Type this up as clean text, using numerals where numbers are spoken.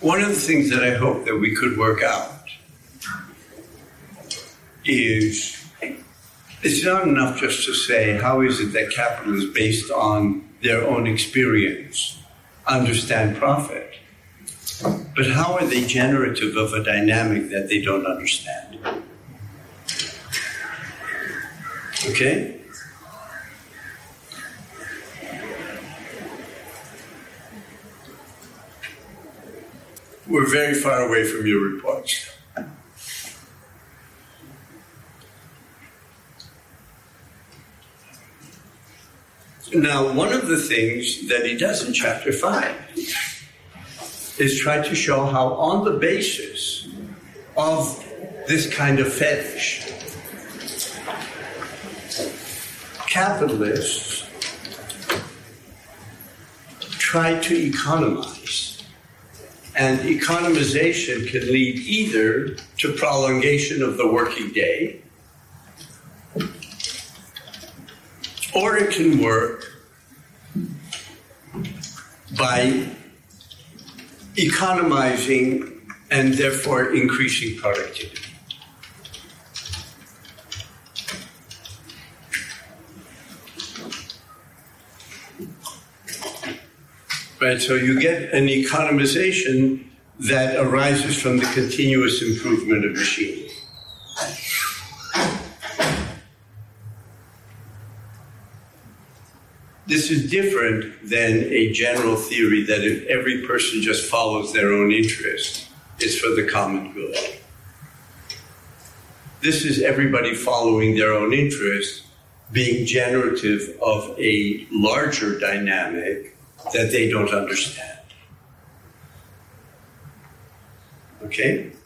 One of the things that I hope that we could work out is it's not enough just to say, how is it that capital is based on their own experience, understand profit? But how are they generative of a dynamic that they don't understand? Okay? We're very far away from your reports. Now, one of the things that he does in chapter 5 is try to show how, on the basis of this kind of fetish, capitalists try to economize. And economization can lead either to prolongation of the working day, or it can work by economizing and therefore increasing productivity. Right, so you get an economization that arises from the continuous improvement of machines. This is different than a general theory that if every person just follows their own interest, it's for the common good. This is everybody following their own interest, being generative of a larger dynamic that they don't understand. Okay?